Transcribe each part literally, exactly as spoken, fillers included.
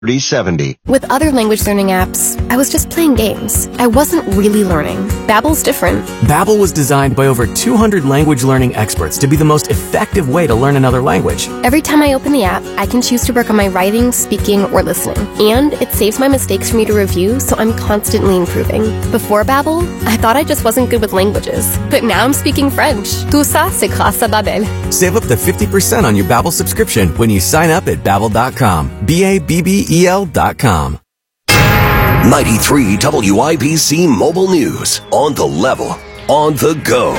thirty seventy. With other language learning apps, I was just playing games. I wasn't really learning. Babbel's different. Babbel was designed by over two hundred language learning experts to be the most effective way to learn another language. Every time I open the app, I can choose to work on my writing, speaking, or listening. And it saves my mistakes for me to review, so I'm constantly improving. Before Babbel, I thought I just wasn't good with languages. But now I'm speaking French. Tout ça, c'est grâce à Babbel. Save up to fifty percent on your Babbel subscription when you sign up at babbel dot com. B A B B E L dot com. ninety-three W I B C Mobile News. On the level. On the go.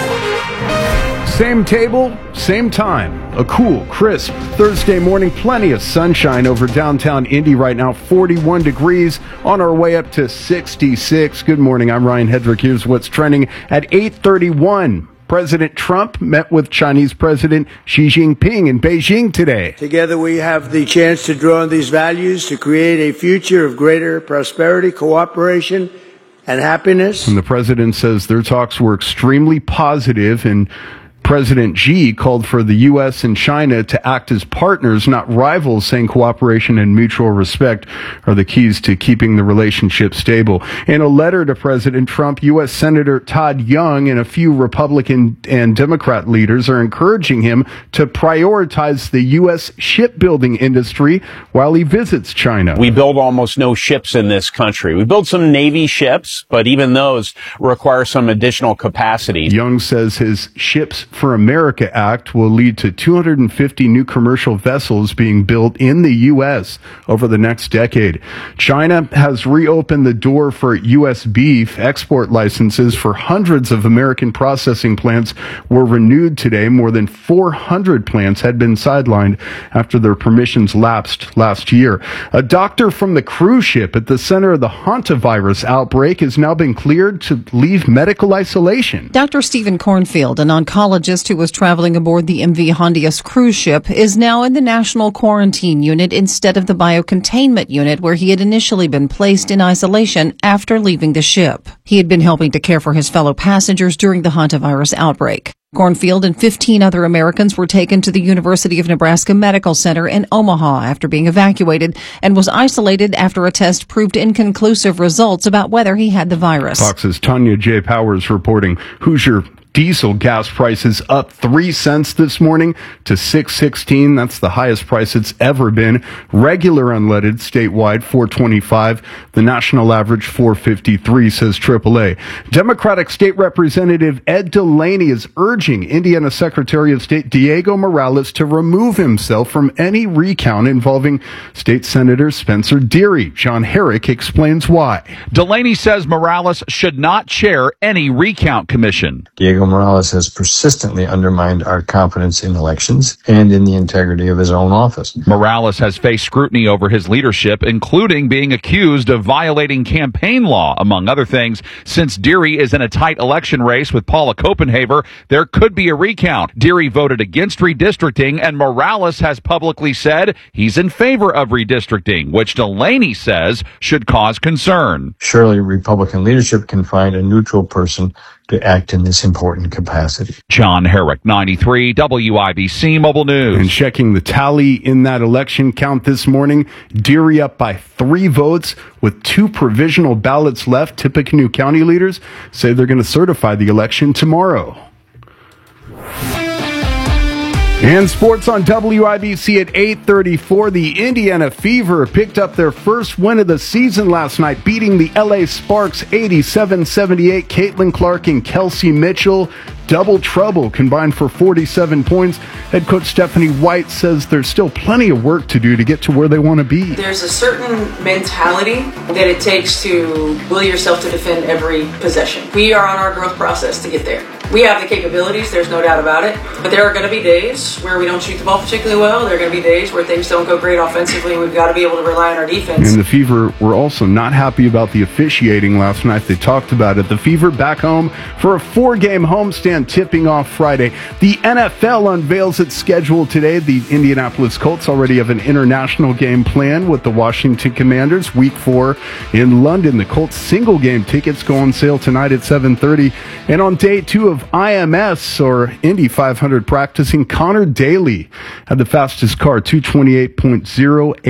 Same table, same time. A cool, crisp Thursday morning. Plenty of sunshine over downtown Indy right now. forty-one degrees. On our way up to sixty-six. Good morning. I'm Ryan Hedrick. Here's what's trending at eight thirty-one. President Trump met with Chinese President Xi Jinping in Beijing today. Together we have the chance to draw on these values to create a future of greater prosperity, cooperation, and happiness. And the president says their talks were extremely positive, and President Xi called for the U S and China to act as partners, not rivals, saying cooperation and mutual respect are the keys to keeping the relationship stable. In a letter to President Trump, U S Senator Todd Young and a few Republican and Democrat leaders are encouraging him to prioritize the U S shipbuilding industry while he visits China. We build almost no ships in this country. We build some Navy ships, but even those require some additional capacity. Young says his Ships for America Act will lead to two hundred fifty new commercial vessels being built in the U S over the next decade. China has reopened the door for U S beef. Export licenses for hundreds of American processing plants were renewed today. More than four hundred plants had been sidelined after their permissions lapsed last year. A doctor from the cruise ship at the center of the hantavirus outbreak has now been cleared to leave medical isolation. Doctor Stephen Cornfield, an oncologist who was traveling aboard the M V Hondias cruise ship, is now in the National Quarantine Unit instead of the Biocontainment Unit where he had initially been placed in isolation after leaving the ship. He had been helping to care for his fellow passengers during the hantavirus outbreak. Cornfield and fifteen other Americans were taken to the University of Nebraska Medical Center in Omaha after being evacuated and was isolated after a test proved inconclusive results about whether he had the virus. Fox's Tanya J. Powers reporting. Hoosier diesel gas prices up three cents this morning to six sixteen. That's the highest price it's ever been. Regular unleaded statewide four twenty-five. The national average four fifty-three, says triple A. Democratic State Representative Ed Delaney is urging Indiana Secretary of State Diego Morales to remove himself from any recount involving State Senator Spencer Deary. John Herrick explains why. Delaney says Morales should not chair any recount commission. Diego Morales has persistently undermined our confidence in elections and in the integrity of his own office. Morales has faced scrutiny over his leadership, including being accused of violating campaign law, among other things. Since Deary is in a tight election race with Paula Copenhaver, there could be a recount. Deary voted against redistricting, and Morales has publicly said he's in favor of redistricting, which Delaney says should cause concern. Surely Republican leadership can find a neutral person to act in this important capacity. John Herrick, ninety-three W I B C Mobile News. And checking the tally in that election count this morning, Deary up by three votes with two provisional ballots left. Tippecanoe County leaders say they're going to certify the election tomorrow. And sports on W I B C at eight thirty-four. The Indiana Fever picked up their first win of the season last night, beating the L A Sparks eighty-seven seventy-eight. Caitlin Clark and Kelsey Mitchell, double trouble, combined for forty-seven points. Head coach Stephanie White says there's still plenty of work to do to get to where they want to be. There's a certain mentality that it takes to will yourself to defend every possession. We are on our growth process to get there. We have the capabilities, there's no doubt about it, but there are going to be days where we don't shoot the ball particularly well. There are going to be days where things don't go great offensively. We've got to be able to rely on our defense. And the Fever were also not happy about the officiating last night. They talked about it. The Fever back home for a four-game homestand tipping off Friday. The N F L unveils its schedule today. The Indianapolis Colts already have an international game planned with the Washington Commanders. Week four in London. The Colts single-game tickets go on sale tonight at seven thirty. And on day two of I M S, or Indy five hundred practicing, Connor Daly had the fastest car, two twenty-eight point oh eight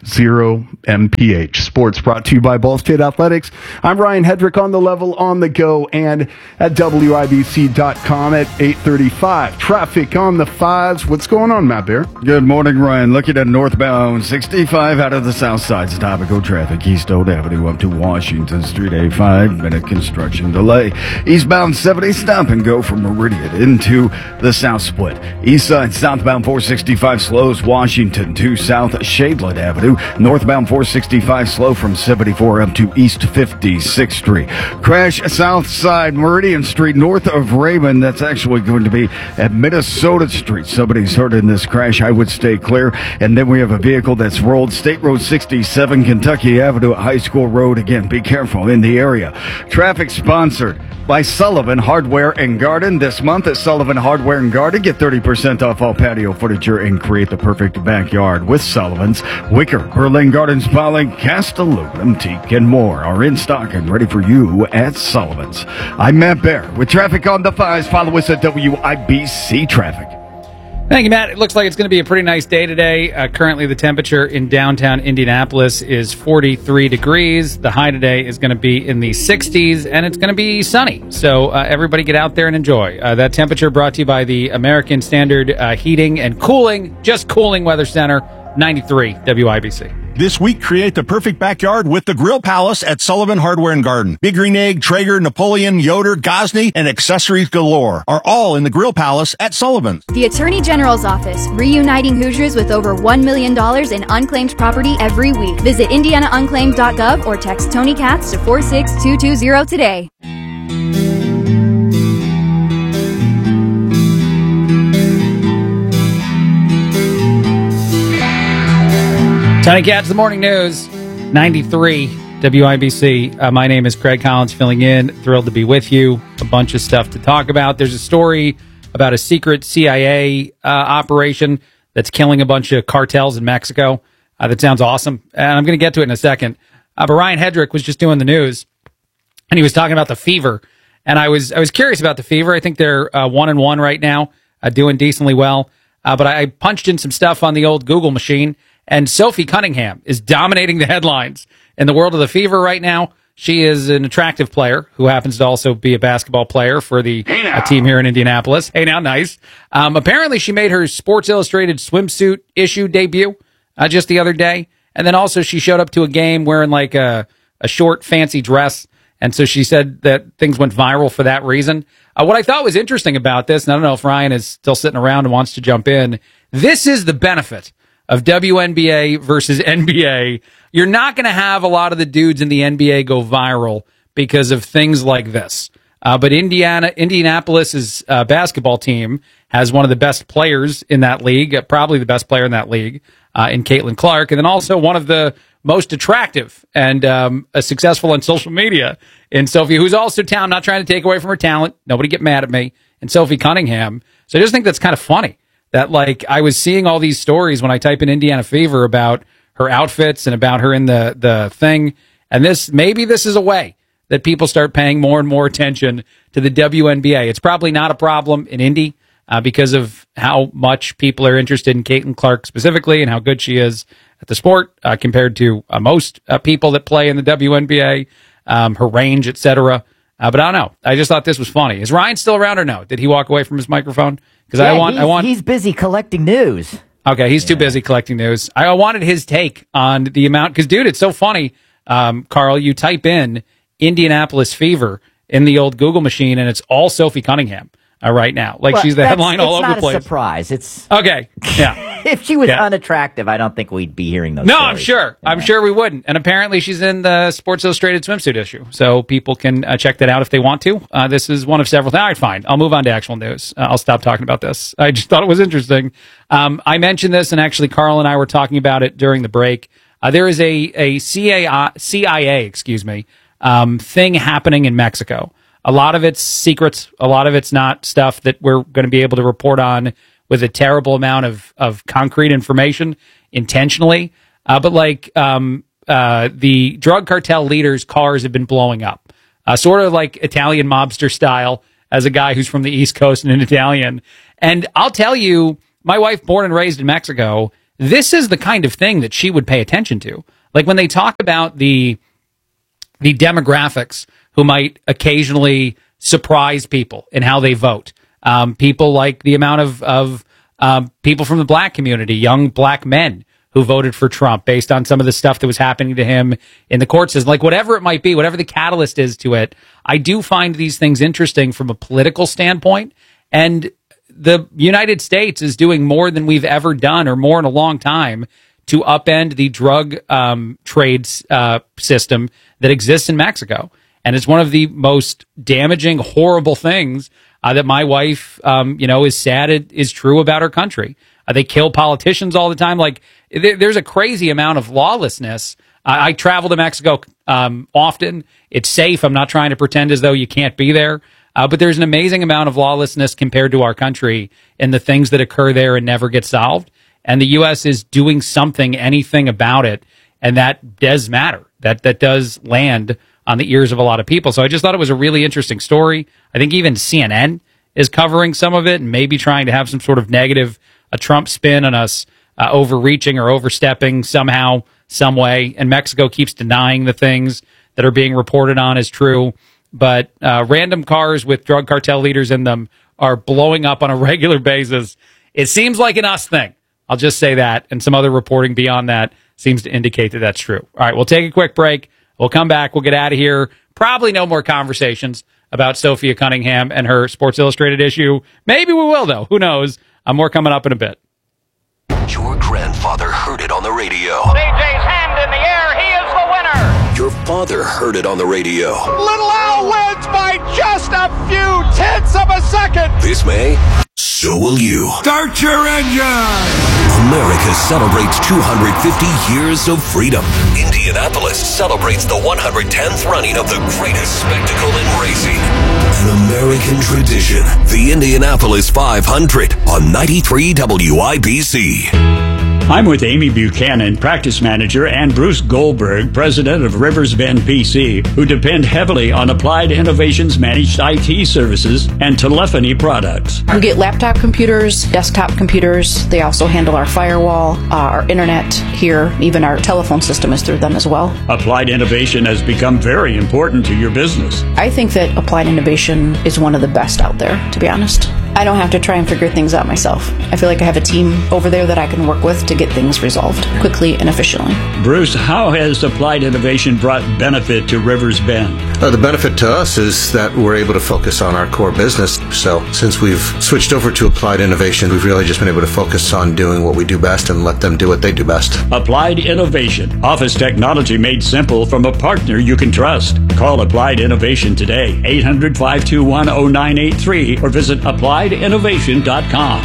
zero M P H. Sports brought to you by Ball State Athletics. I'm Ryan Hedrick on the level, on the go, and at W I B C dot com at eight thirty-five. Traffic on the fives. What's going on, Matt Bear? Good morning, Ryan. Looking at northbound sixty-five out of the south side. Topical traffic. East Old Avenue up to Washington Street. A five minute construction delay. Eastbound seventy stop and go from Meridian into the south split. East side southbound four sixty-five slows Washington to South Shadeland Avenue. Northbound four sixty-five slow from seventy-four up to East fifty-sixth Street. Crash south side Meridian Street north of Raymond. That's actually going to be at Minnesota Street. Somebody's hurt in this crash. I would stay clear. And then we have a vehicle that's rolled State Road sixty-seven, Kentucky Avenue at High School Road. Again, be careful in the area. Traffic sponsored by Sullivan Hardware and Garden. This month at Sullivan Hardware and Garden, get thirty percent off all patio furniture and create the perfect backyard with Sullivan's. Wicker, Berlin Gardens, Poly, cast aluminum, teak, and more are in stock and ready for you at Sullivan's. I'm Matt Bear with traffic on the fives. Follow us at W I B C Traffic. Thank you, Matt. It looks like it's going to be a pretty nice day today. Uh, currently, the temperature in downtown Indianapolis is forty-three degrees. The high today is going to be in the sixties, and it's going to be sunny. So uh, everybody get out there and enjoy. Uh, that temperature brought to you by the American Standard uh, Heating and Cooling, just Cooling Weather Center, ninety-three W I B C. This week, create the perfect backyard with the Grill Palace at Sullivan Hardware and Garden. Big Green Egg, Traeger, Napoleon, Yoder, Gosney, and accessories galore are all in the Grill Palace at Sullivan's. The Attorney General's Office, reuniting Hoosiers with over one million dollars in unclaimed property every week. Visit indiana unclaimed dot gov or text Tony Katz to four six two two zero today. Tony Katz, the morning news, ninety-three W I B C. Uh, my name is Craig Collins, filling in. Thrilled to be with you. A bunch of stuff to talk about. There's a story about a secret C I A uh, operation that's killing a bunch of cartels in Mexico. Uh, that sounds awesome, and I'm going to get to it in a second. Uh, but Ryan Hedrick was just doing the news, and he was talking about the Fever, and I was I was curious about the Fever. I think they're uh, one and one right now, uh, doing decently well. Uh, but I, I punched in some stuff on the old Google machine. And Sophie Cunningham is dominating the headlines in the world of the Fever right now. She is an attractive player who happens to also be a basketball player for the hey uh, team here in Indianapolis. Hey, now, nice. Um, apparently, she made her Sports Illustrated swimsuit issue debut uh, just the other day. And then also she showed up to a game wearing like a, a short, fancy dress. And so she said that things went viral for that reason. Uh, what I thought was interesting about this, and I don't know if Ryan is still sitting around and wants to jump in, this is the benefit of W N B A versus N B A. You're not going to have a lot of the dudes in the N B A go viral because of things like this. Uh, but Indiana, Indianapolis's uh, basketball team has one of the best players in that league, uh, probably the best player in that league, uh, in Caitlin Clark, and then also one of the most attractive and um, uh, successful on social media in Sophie, who's also town, not trying to take away from her talent. Nobody get mad at me. And Sophie Cunningham. So I just think that's kind of funny. That, like, I was seeing all these stories when I type in Indiana Fever about her outfits and about her in the, the thing. And this, maybe this is a way that people start paying more and more attention to the W N B A. It's probably not a problem in Indy uh, because of how much people are interested in Caitlin Clark specifically and how good she is at the sport uh, compared to uh, most uh, people that play in the W N B A, um, her range, et cetera. Uh, but I don't know. I just thought this was funny. Is Ryan still around or no? Did he walk away from his microphone? Because yeah, I want, I want. He's busy collecting news. Okay, he's yeah. too busy collecting news. I wanted his take on the amount because, dude, it's so funny. Um, Carl, you type in Indianapolis Fever in the old Google machine, and it's all Sophie Cunningham uh, right now. Like, well, she's the headline all over the place. It's not a surprise. It's okay. Yeah. If she was yeah. unattractive, I don't think we'd be hearing those. No, stories. I'm sure. Yeah. I'm sure we wouldn't. And apparently, she's in the Sports Illustrated swimsuit issue, so people can uh, check that out if they want to. Uh, this is one of several. All right, fine. I'll move on to actual news. Uh, I'll stop talking about this. I just thought it was interesting. Um, I mentioned this, and actually, Carl and I were talking about it during the break. Uh, there is a a C I A, excuse me, um, thing happening in Mexico. A lot of it's secrets. A lot of it's not stuff that we're going to be able to report on with a terrible amount of, of concrete information intentionally. Uh, but like um, uh, the drug cartel leaders' cars have been blowing up, uh, sort of like Italian mobster style as a guy who's from the East Coast and an Italian. And I'll tell you, my wife, born and raised in Mexico, this is the kind of thing that she would pay attention to. Like when they talk about the the demographics who might occasionally surprise people in how they vote. Um, people like the amount of, of um, people from the black community, young black men who voted for Trump based on some of the stuff that was happening to him in the court system. Like whatever it might be, whatever the catalyst is to it, I do find these things interesting from a political standpoint. And the United States is doing more than we've ever done, or more in a long time, to upend the drug um, trade uh, system that exists in Mexico. And it's one of the most damaging, horrible things uh, that my wife, um, you know, is sad it is true about our country. Uh, they kill politicians all the time. Like, th- there's a crazy amount of lawlessness. I, I travel to Mexico um, often. It's safe. I'm not trying to pretend as though you can't be there. Uh, but there's an amazing amount of lawlessness compared to our country and the things that occur there and never get solved. And the U S is doing something, anything about it, and that does matter. That that does land on the ears of a lot of people. So I just thought it was a really interesting story. I think even C N N is covering some of it and maybe trying to have some sort of negative, a Trump spin on us uh, overreaching or overstepping somehow, some way. And Mexico keeps denying the things that are being reported on as true. But uh, random cars with drug cartel leaders in them are blowing up on a regular basis. It seems like an us thing. I'll just say that, and some other reporting beyond that seems to indicate that that's true. All right, we'll take a quick break. We'll come back. We'll get out of here. Probably no more conversations about Sophia Cunningham and her Sports Illustrated issue. Maybe we will, though. Who knows? Uh, more coming up in a bit. Your grandfather heard it on the radio. C J's hand in the air. He is the winner. Your father heard it on the radio. Little Al wins by just a few tenths of a second. This May, so will you. Start your engine. America celebrates two hundred fifty years of freedom. Indianapolis celebrates the one hundred tenth running of the greatest spectacle in racing. An American tradition. The Indianapolis five hundred on ninety-three W I B C. I'm with Amy Buchanan, practice manager, and Bruce Goldberg, president of Rivers Bend P C, who depend heavily on Applied Innovations managed I T services and telephony products. We get laptop computers, desktop computers. They also handle our firewall, uh, our internet here. Even our telephone system is through them as well. Applied Innovation has become very important to your business. I think that Applied Innovation is one of the best out there, to be honest. I don't have to try and figure things out myself. I feel like I have a team over there that I can work with to get things resolved quickly and efficiently. Bruce, how has Applied Innovation brought benefit to Rivers Bend? Uh, the benefit to us is that we're able to focus on our core business. So since we've switched over to Applied Innovation, we've really just been able to focus on doing what we do best and let them do what they do best. Applied Innovation. Office technology made simple from a partner you can trust. Call Applied Innovation today, eight hundred, five two one, zero nine eight three, or visit applied innovation dot com.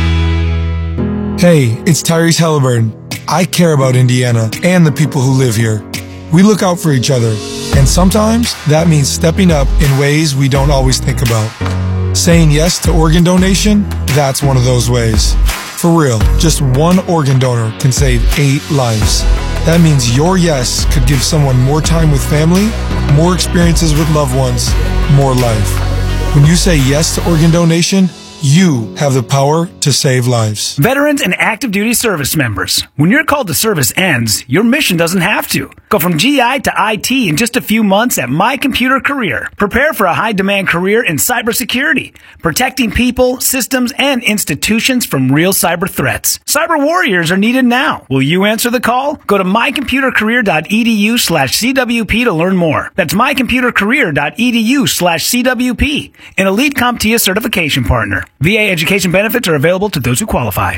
Hey, it's Tyrese Halliburton. I care about Indiana and the people who live here. We look out for each other, and sometimes that means stepping up in ways we don't always think about. Saying yes to organ donation, that's one of those ways. For real, just one organ donor can save eight lives. That means your yes could give someone more time with family, more experiences with loved ones, more life. When you say yes to organ donation, you have the power to save lives. Veterans and active duty service members, when your call to service ends, your mission doesn't have to. Go from G I to I T in just a few months at My Computer Career. Prepare for a high-demand career in cybersecurity, protecting people, systems, and institutions from real cyber threats. Cyber warriors are needed now. Will you answer the call? Go to my computer career dot e d u slash c w p to learn more. That's my computer career dot e d u slash c w p, an Elite CompTIA certification partner. V A education benefits are available to those who qualify.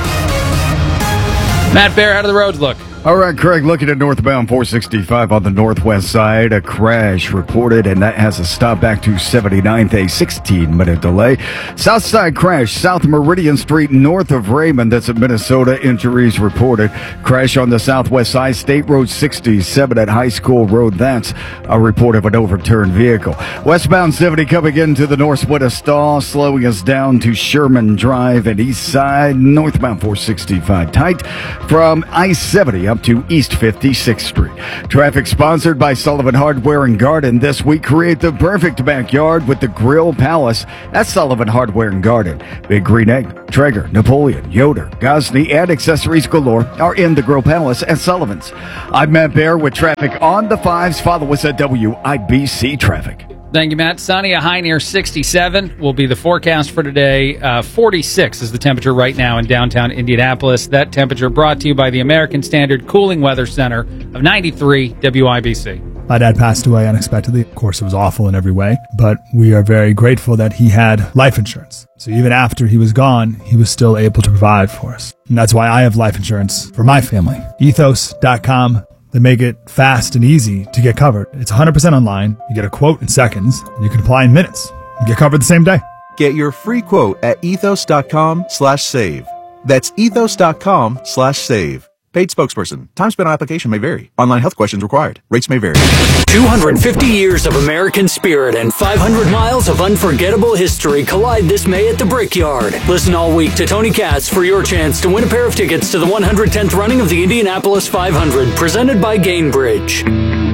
Matt Bear, how do the roads look? All right, Craig, looking at northbound four sixty-five on the northwest side, a crash reported, and that has a stop back to seventy-ninth, a sixteen-minute delay. South side crash, South Meridian Street, north of Raymond. That's at Minnesota. Injuries reported. Crash on the southwest side, State Road sixty-seven at High School Road. That's a report of an overturned vehicle. Westbound seventy coming into the north with a stall, slowing us down to Sherman Drive and east side. Northbound four sixty-five tight. from I seventy up to East fifty-sixth Street. Traffic sponsored by Sullivan Hardware and Garden. This week, create the perfect backyard with the Grill Palace at Sullivan Hardware and Garden. Big Green Egg, Traeger, Napoleon, Yoder, Gosney, and accessories galore are in the Grill Palace at Sullivan's. I'm Matt Bear with traffic on the fives. Follow us at W I B C Traffic. Thank you, Matt. Sunny, a high near sixty-seven will be the forecast for today. Uh, forty-six is the temperature right now in downtown Indianapolis. That temperature brought to you by the American Standard Cooling Weather Center of ninety-three W I B C. My dad passed away unexpectedly. Of course, it was awful in every way, but we are very grateful that he had life insurance. So even after he was gone, he was still able to provide for us. And that's why I have life insurance for my family. ethos dot com. They make it fast and easy to get covered. It's one hundred percent online. You get a quote in seconds. And you can apply in minutes. You get covered the same day. Get your free quote at ethos dot com slash save. That's ethos dot com slash save. Paid spokesperson. Time spent on application may vary. Online health questions required. Rates may vary. two hundred fifty years of American spirit and five hundred miles of unforgettable history collide this May at the Brickyard. Listen all week to Tony Katz for your chance to win a pair of tickets to the one hundred tenth running of the Indianapolis five hundred, presented by Gainbridge.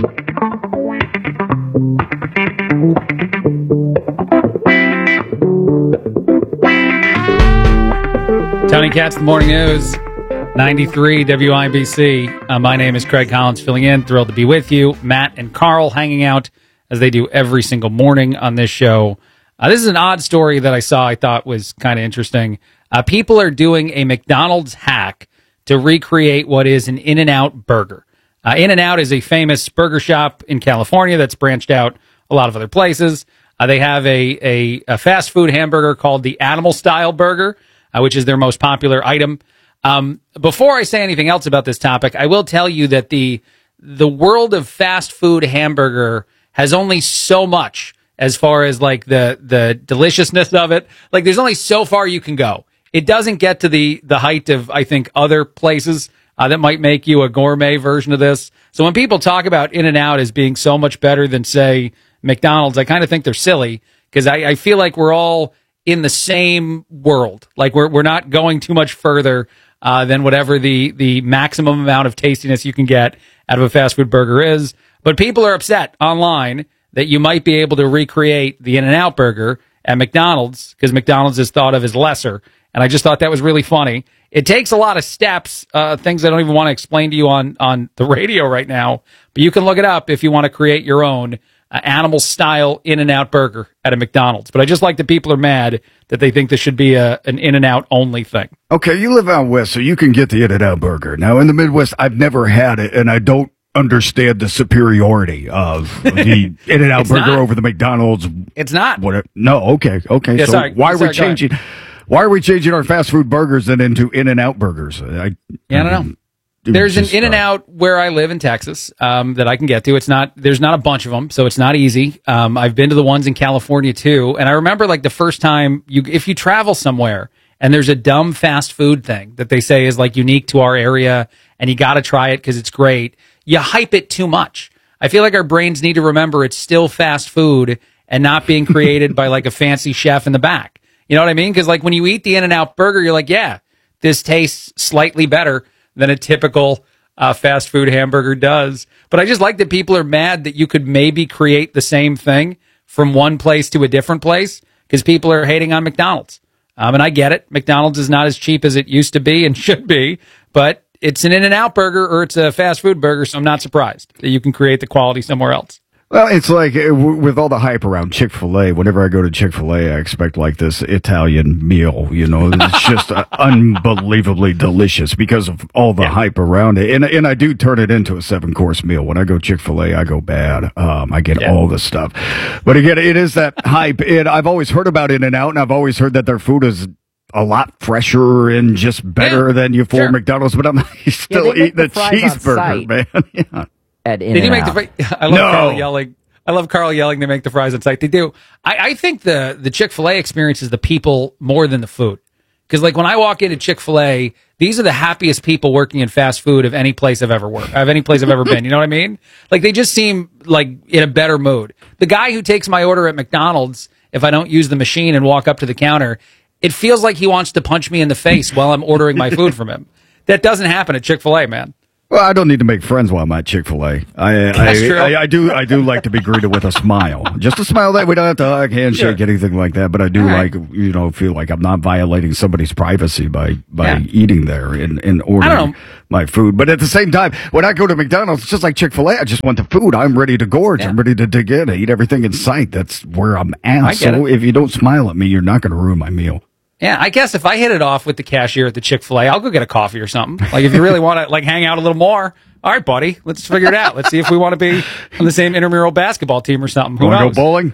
Tony Katz, the Morning News. ninety-three W I B C. Uh, my name is Craig Collins, filling in. Thrilled to be with you. Matt and Carl hanging out as they do every single morning on this show. Uh, this is an odd story that I saw I thought was kind of interesting. Uh, people are doing a McDonald's hack to recreate what is an In-N-Out burger. Uh, In-N-Out is a famous burger shop in California that's branched out a lot of other places. Uh, they have a, a, a fast food hamburger called the Animal Style Burger, uh, which is their most popular item. Um, before I say anything else about this topic, I will tell you that the the world of fast food hamburger has only so much as far as like the the deliciousness of it. Like there's only so far you can go. It doesn't get to the the height of, I think, other places uh, that might make you a gourmet version of this. So when people talk about In-N-Out as being so much better than, say, McDonald's, I kind of think they're silly because I, I feel like we're all in the same world. Like we're we're not going too much further Uh, than whatever the, the maximum amount of tastiness you can get out of a fast food burger is. But people are upset online that you might be able to recreate the In-N-Out burger at McDonald's because McDonald's is thought of as lesser. And I just thought that was really funny. It takes a lot of steps, uh, things I don't even want to explain to you on, on the radio right now. But you can look it up if you want to create your own uh, animal-style In-N-Out burger at a McDonald's. But I just like that people are mad that they think this should be a, an In-N-Out only thing. Okay, you live out west, so you can get the In-N-Out burger. Now, in the Midwest, I've never had it, and I don't understand the superiority of the In-N-Out burger not. over the McDonald's. It's not. Whatever. No, okay, okay. Yeah, so sorry. why are Sorry, we changing? Why are we changing our fast food burgers then into In-N-Out burgers? I, Yeah, I don't know. There's an In-N-Out where I live in Texas um, that I can get to. It's not. There's not a bunch of them, so it's not easy. Um, I've been to the ones in California too, and I remember like the first time you, if you travel somewhere and there's a dumb fast food thing that they say is like unique to our area, and you got to try it because it's great. You hype it too much. I feel like our brains need to remember it's still fast food and not being created by like a fancy chef in the back. You know what I mean? Because like when you eat the In-N-Out burger, you're like, yeah, this tastes slightly better than a typical uh, fast food hamburger does. But I just like that people are mad that you could maybe create the same thing from one place to a different place because people are hating on McDonald's. Um, and I get it. McDonald's is not as cheap as it used to be and should be, but it's an In-N-Out burger or it's a fast food burger, so I'm not surprised that you can create the quality somewhere else. Well, it's like uh, w- with all the hype around Chick-fil-A, whenever I go to Chick-fil-A, I expect like this Italian meal, you know, it's just uh, unbelievably delicious because of all the yeah. hype around it. And and I do turn it into a seven course meal. When I go Chick-fil-A, I go bad. Um, I get yeah. all the stuff. But again, it is that hype. And I've always heard about In-N-Out, and I've always heard that their food is a lot fresher and just better yeah, than you for sure. McDonald's, but I'm still yeah, eating the, the cheeseburger, man. yeah. At Did you make the? Fr- I love no. Carl yelling. I love Carl yelling. They make the fries on site. They do. I, I think the the Chick-fil-A experience is the people more than the food. Because like when I walk into Chick-fil-A, these are the happiest people working in fast food of any place I've ever worked, of any place I've ever been. You know what I mean? Like they just seem like in a better mood. The guy who takes my order at McDonald's, if I don't use the machine and walk up to the counter, it feels like he wants to punch me in the face while I'm ordering my food from him. That doesn't happen at Chick-fil-A, man. Well, I don't need to make friends while I'm at Chick-fil-A. I, That's I, true. I, I do I do like to be greeted with a smile. Just a smile that we don't have to hug, handshake, Sure. anything like that. But I do All right. like, you know, feel like I'm not violating somebody's privacy by, by Yeah. eating there and, and ordering know. my food. But at the same time, when I go to McDonald's, it's just like Chick-fil-A. I just want the food. I'm ready to gorge. Yeah. I'm ready to dig in. I eat everything in sight. That's where I'm at. I get So it. if you don't smile at me, you're not going to ruin my meal. Yeah, I guess if I hit it off with the cashier at the Chick-fil-A, I'll go get a coffee or something. Like, if you really want to, like, hang out a little more, all right, buddy, let's figure it out. Let's see if we want to be on the same intramural basketball team or something. Who Want to knows? go bowling?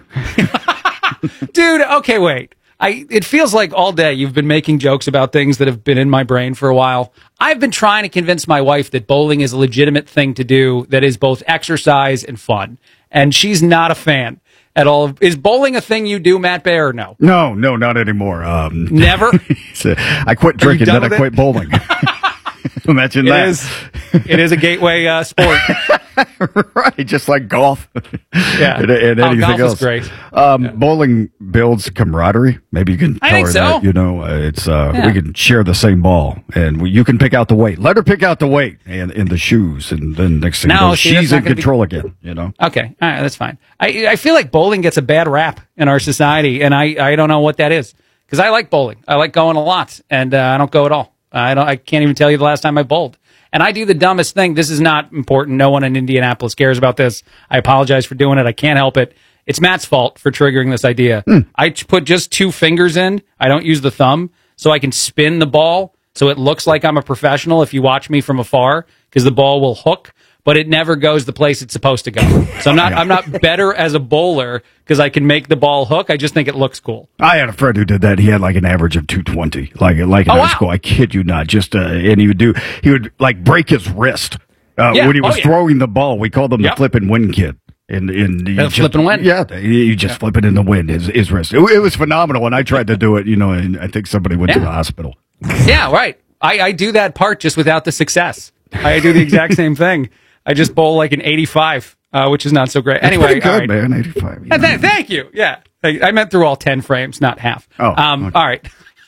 Dude, okay, wait. I it feels like all day you've been making jokes about things that have been in my brain for a while. I've been trying to convince my wife that bowling is a legitimate thing to do that is both exercise and fun. And she's not a fan at all. Is bowling a thing you do, Matt Bear, or no? No, no, not anymore. Um, Never? so I quit drinking, done then I with quit it? bowling. Imagine It that. is, it is a gateway uh, sport. Right, just like golf. Yeah. and, and Oh, anything golf is else. great. Um, Bowling builds camaraderie. Maybe you can I tell think her so. that. You know, uh, it's uh, Yeah. we can share the same ball, and we, you can pick out the weight. Let her pick out the weight and in the shoes, and then next thing you No, know, see, that's she's not in gonna be- control again. You know. Okay, all right, that's fine. I I feel like bowling gets a bad rap in our society, and I, I don't know what that is because I like bowling. I like going a lot, and uh, I don't go at all. I don't. I can't even tell you the last time I bowled. And I do the dumbest thing. This is not important. No one in Indianapolis cares about this. I apologize for doing it. I can't help it. It's Matt's fault for triggering this idea. I t- put just two fingers in. I don't use the thumb, so I can spin the ball so it looks like I'm a professional if you watch me from afar, because the ball will hook, but it never goes the place it's supposed to go. So I'm not I'm not better as a bowler because I can make the ball hook. I just think it looks cool. I had a friend who did that. He had like an average of two twenty, like like in Oh, high wow. school. I kid you not. Just uh, and he would do he would like break his wrist uh, Yeah. when he was Oh, yeah. throwing the ball. We called him Yep. the flip and win kid. And and he The just- flip and win? Yeah, you just flip it in the wind. His his wrist. It, it was phenomenal. And I tried to do it, you know, and I think somebody went to Yeah. the hospital. Yeah, right. I, I do that part just without the success. I do the exact same thing. I just bowl like an eighty-five, uh, which is not so great. That's Anyway, pretty good, all right. man. eighty-five. you Uh, know. th- thank you. Yeah. I, I meant through all ten frames, not half. Oh, um, okay. all right.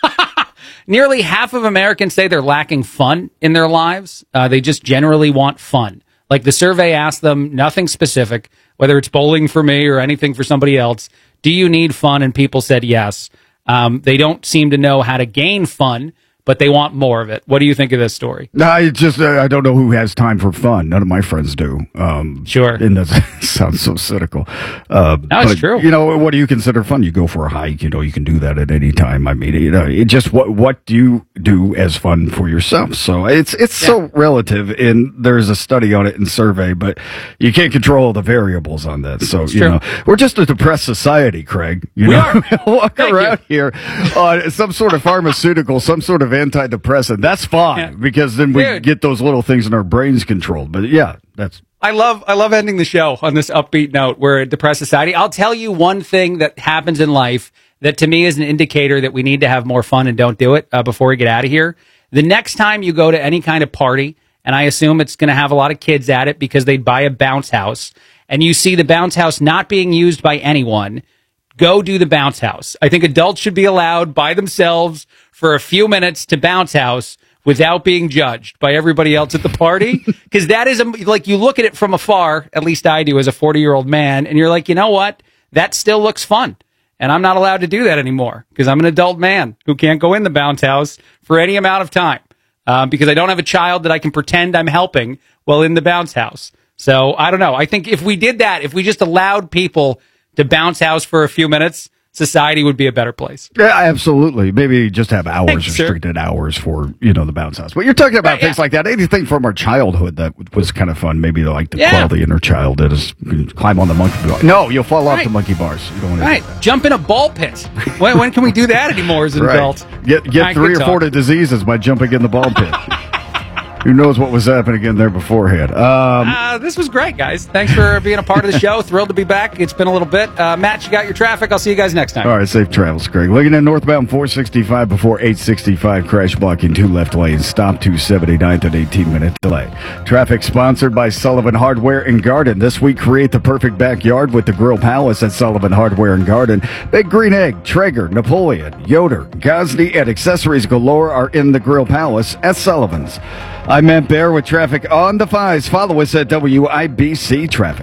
Nearly half of Americans say they're lacking fun in their lives. Uh, they just generally want fun. Like the survey asked them nothing specific, whether it's bowling for me or anything for somebody else. Do you need fun? And people said yes. Um, they don't seem to know how to gain fun, but they want more of it. What do you think of this story? No, I just uh, I don't know who has time for fun. None of my friends do. Um, Sure. and that sounds so cynical. Uh, No, it's but, true. You know, what do you consider fun? You go for a hike. You know, you can do that at any time. I mean, you know, it just what what do you do as fun for yourself? So it's it's so relative. And there's a study on it and survey, but you can't control the variables on that. So you true. know, we're just a depressed society, Craig. You We know, are. walk Thank around here on some sort of pharmaceutical, some sort of antidepressant. That's fine Yeah. because then we Dude. get those little things in our brains controlled. But yeah, that's I love I love ending the show on this upbeat note. We're a depressed society. I'll tell you one thing that happens in life that to me is an indicator that we need to have more fun and don't do it uh, before we get out of here. The next time you go to any kind of party, and I assume it's going to have a lot of kids at it because they buy a bounce house, and you see the bounce house not being used by anyone, go do the bounce house. I think adults should be allowed by themselves for a few minutes to bounce house without being judged by everybody else at the party. Because that is, a, like, you look at it from afar, at least I do as a forty-year-old man, and you're like, you know what? That still looks fun. And I'm not allowed to do that anymore because I'm an adult man who can't go in the bounce house for any amount of time um, because I don't have a child that I can pretend I'm helping while in the bounce house. So I don't know. I think if we did that, if we just allowed people to bounce house for a few minutes, society would be a better place. yeah, absolutely. Maybe just have hours, Thanks, sir. restricted hours for you know the bounce house. But you're talking about Right, things yeah. like that. Anything from our childhood that was kind of fun. Maybe like to Yeah. quell the inner child. That is climb on the monkey bar. No, you'll fall off Right. the monkey bars. You don't want to Right. do that. Jump in a ball pit. When, when can we do that anymore as an Right. adult? Get get All right, three good or four talk. diseases by jumping in the ball pit. Who knows what was happening in there beforehand? Um, uh, this was great, guys. Thanks for being a part of the show. Thrilled to be back. It's been a little bit. Uh, Matt, you got your traffic. I'll see you guys next time. All right, safe travels, Greg. Looking at northbound four sixty-five before eight sixty-five, crash blocking two left lanes. Stop two seventy-ninth at eighteen-minute delay. Traffic sponsored by Sullivan Hardware and Garden. This week, create the perfect backyard with the Grill Palace at Sullivan Hardware and Garden. Big Green Egg, Traeger, Napoleon, Yoder, Gosney, and accessories galore are in the Grill Palace at Sullivan's. I'm Matt Bear with traffic on the fives. Follow us at W I B C Traffic.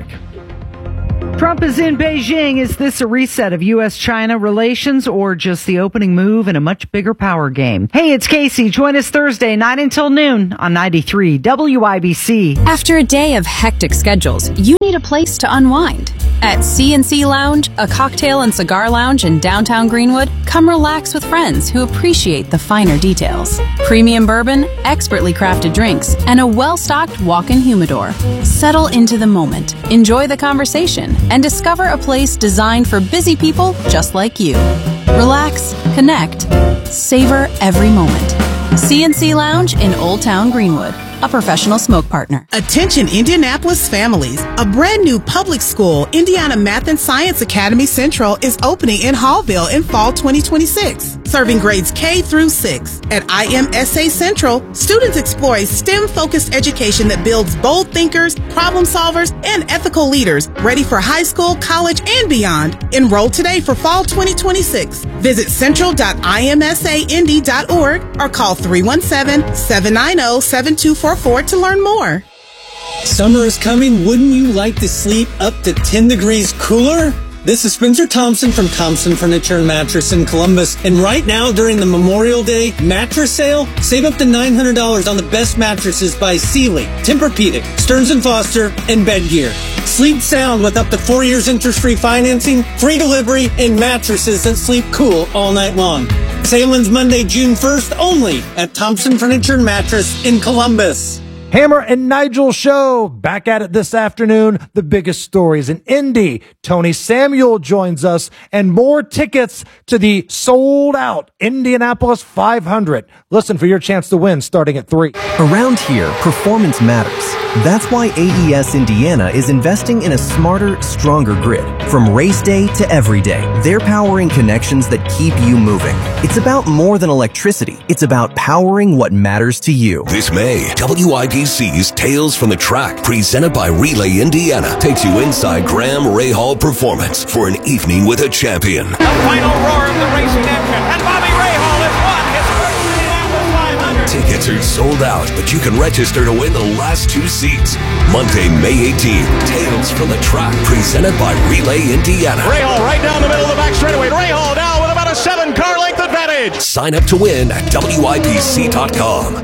Trump is in Beijing. Is this a reset of U S China relations or just the opening move in a much bigger power game? Hey, it's Casey. Join us Thursday, nine until noon on ninety-three W I B C. After a day of hectic schedules, you need a place to unwind. At C and C Lounge, a cocktail and cigar lounge in downtown Greenwood, come relax with friends who appreciate the finer details. Premium bourbon, expertly crafted drinks, and a well-stocked walk-in humidor. Settle into the moment, enjoy the conversation, and discover a place designed for busy people just like you. Relax, connect, savor every moment. C and C Lounge in Old Town Greenwood, a professional smoke partner. Attention Indianapolis families. A brand new public school, Indiana Math and Science Academy Central, is opening in Hallville in fall twenty twenty-six. Serving grades K through six. At I M S A Central, students explore a STEM-focused education that builds bold thinkers, problem solvers, and ethical leaders ready for high school, college, and beyond. Enroll today for fall twenty twenty-six. Visit central dot I M S A indy dot org or call three one seven, seven nine zero, seven two four four to learn more. Summer is coming. Wouldn't you like to sleep up to ten degrees cooler? This is Spencer Thompson from Thompson Furniture and Mattress in Columbus. And right now, during the Memorial Day mattress sale, save up to nine hundred dollars on the best mattresses by Sealy, Tempur-Pedic, Stearns and Foster, and Bedgear. Sleep sound with up to four years interest-free financing, free delivery, and mattresses that sleep cool all night long. Sale ends Monday, June first, only at Thompson Furniture and Mattress in Columbus. Hammer and Nigel Show, back at it this afternoon. The biggest stories in Indy. Tony Samuel joins us, and more tickets to the sold-out Indianapolis five hundred. Listen for your chance to win starting at three. Around here, performance matters. That's why A E S Indiana is investing in a smarter, stronger grid. From race day to every day, they're powering connections that keep you moving. It's about more than electricity. It's about powering what matters to you. This May, W I B C's Tales from the Track, presented by Relay Indiana, takes you inside Graham Rahal Performance for an evening with a champion. The final roar of the racing engine, and Bobby Rahal has won his first Indianapolis five hundred. Tickets are sold out, but you can register to win the last two seats. Monday, May eighteenth, Tales from the Track, presented by Relay Indiana. Rahal right down the middle of the back straightaway. Rahal now with about a seven-car length advantage. Sign up to win at W I B C dot com.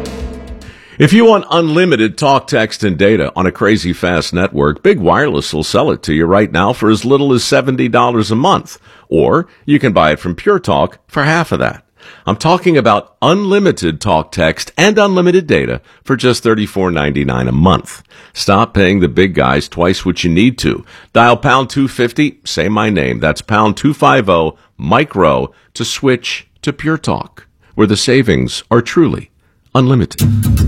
If you want unlimited talk, text, and data on a crazy fast network, Big Wireless will sell it to you right now for as little as seventy dollars a month. Or you can buy it from Pure Talk for half of that. I'm talking about unlimited talk, text, and unlimited data for just thirty-four ninety-nine a month. Stop paying the big guys twice what you need to. Dial pound two fifty, say my name. That's pound two fifty, micro, to switch to Pure Talk, where the savings are truly unlimited.